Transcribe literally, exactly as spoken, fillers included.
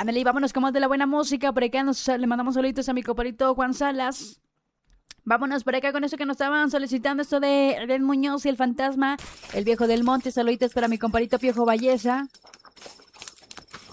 Ándale, vámonos con más de la buena música. Por acá nos, le mandamos saluditos a mi compadrito Juan Salas. Vámonos por acá con eso que nos estaban solicitando, esto de Red Muñoz y el fantasma, el viejo del monte. Saluditos para mi compadrito Piojo Valleza.